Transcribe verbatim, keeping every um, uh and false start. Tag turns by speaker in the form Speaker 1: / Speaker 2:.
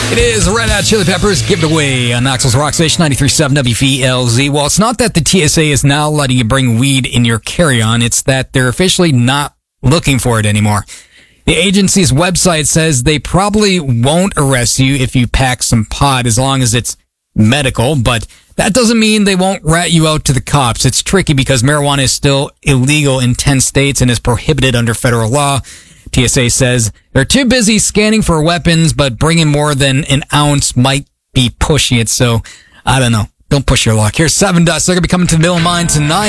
Speaker 1: It is Red Hot Chili Peppers. Give it away on Knoxville's Rock Station ninety-three point seven W V L Z. Well, it's not that the T S A is now letting you bring weed in your carry-on. It's that they're officially not looking for it anymore. The agency's website says they probably won't arrest you if you pack some pot as long as it's medical, but that doesn't mean they won't rat you out to the cops. It's tricky because marijuana is still illegal in ten states and is prohibited under federal law. T S A says they're too busy scanning for weapons, but bringing more than an ounce might be pushing it. So, I don't know. Don't push your luck. Here's Seven Dust. They're going to be coming to the Middle of Mine tonight.